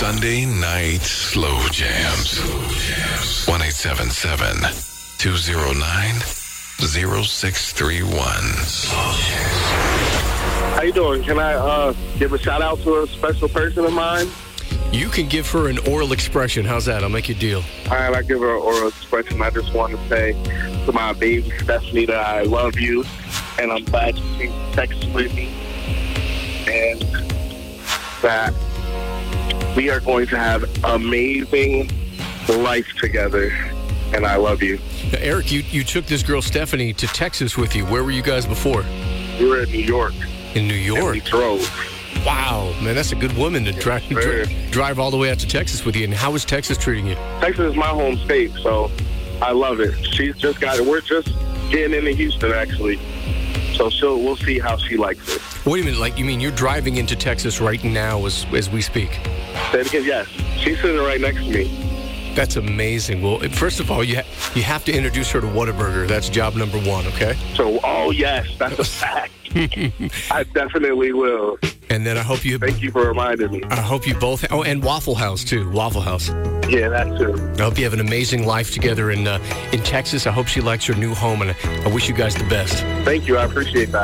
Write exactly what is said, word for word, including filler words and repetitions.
Sunday night slow jams. Slow jams. one eight seven seven, two oh nine, oh six three one. Slow jams. How you doing? Can I uh, give a shout out to a special person of mine? You can give her an oral expression. How's that? I'll make you a deal. All right, I give her an oral expression. I just want to say to my baby Stephanie that I love you, and I'm glad you came to Texas with me, and that we are going to have amazing life together, and I love you. Now, Eric, you, you took this girl Stephanie to Texas with you. Where were you guys before? We were in New York. In New And York? we drove. Wow, man, that's a good woman to drive, sir. dri- drive all the way out to Texas with you. And how is Texas treating you? Texas is my home state, so I love it. She's just got it. We're just getting into Houston, actually. So she'll, we'll see how she likes it. Wait a minute, like, you mean you're driving into Texas right now as, as we speak? Say it again, yes. She's sitting right next to me. That's amazing. Well, first of all, you, ha- you have to introduce her to Whataburger. That's job number one, okay? So, oh, yes, that's a fact. I definitely will. And then I hope you... Thank you for reminding me. I hope you both... Oh, and Waffle House, too. Waffle House. Yeah, that too. I hope you have an amazing life together in uh, in Texas. I hope she likes her new home, and I wish you guys the best. Thank you. I appreciate that.